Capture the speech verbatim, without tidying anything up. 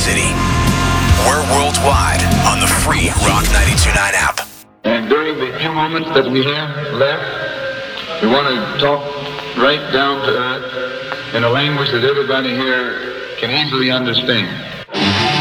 City. We're worldwide on the free Rock ninety-two point nine app. And during the few moments that we have left, we want to talk right down to earth in a language that everybody here can easily understand.